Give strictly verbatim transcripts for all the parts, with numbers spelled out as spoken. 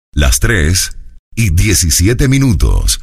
Las tres y diecisiete minutos.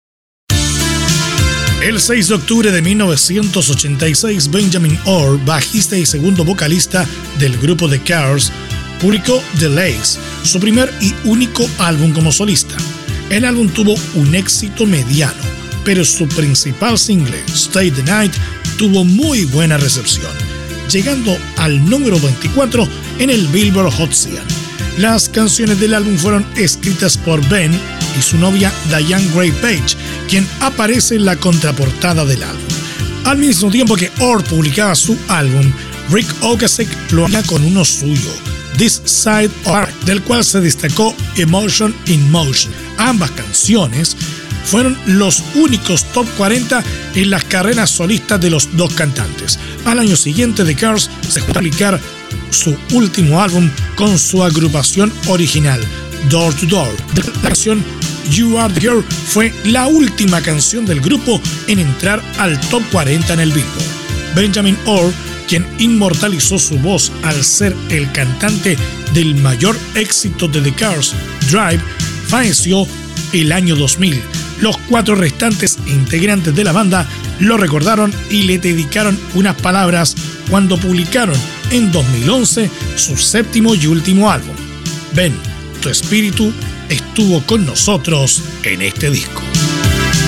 El seis de octubre de mil novecientos ochenta y seis, Benjamin Orr, bajista y segundo vocalista del grupo The Cars, publicó The Lace, su primer y único álbum como solista. El álbum tuvo un éxito mediano, pero su principal single, Stay the Night, tuvo muy buena recepción, llegando al número veinticuatro en el Billboard Hot cien. Las canciones del álbum fueron escritas por Ben y su novia Diane Gray Page, quien aparece en la contraportada del álbum. Al mismo tiempo que Orr publicaba su álbum, Rick Ocasek lo haría con uno suyo, This Side of Art, del cual se destacó Emotion in Motion. Ambas canciones fueron los únicos top cuarenta en las carreras solistas de los dos cantantes. Al año siguiente, The Cars se fue a publicar su último álbum con su agrupación original, Door to Door. La canción You Are the Girl fue la última canción del grupo en entrar al top cuarenta en el Billboard. Benjamin Orr, quien inmortalizó su voz al ser el cantante del mayor éxito de The Cars, Drive, falleció el año dos mil. Los cuatro restantes integrantes de la banda lo recordaron y le dedicaron unas palabras cuando publicaron en dos mil once su séptimo y último álbum. Ben, tu espíritu estuvo con nosotros en este disco.